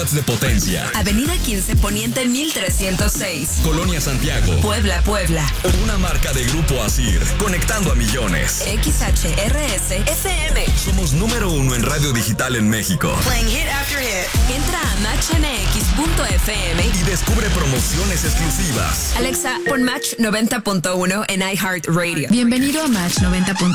de potencia. Avenida 15 Poniente 1306. Colonia Santiago. Puebla. Una marca de Grupo Asir, conectando a millones. XHRS FM. Somos número 1 en radio digital en México. Playing hit after hit. Entra a matchmx.fm y descubre promociones exclusivas. Alexa, pon Match 90.1 en iHeartRadio. Bienvenido a Match 90.1.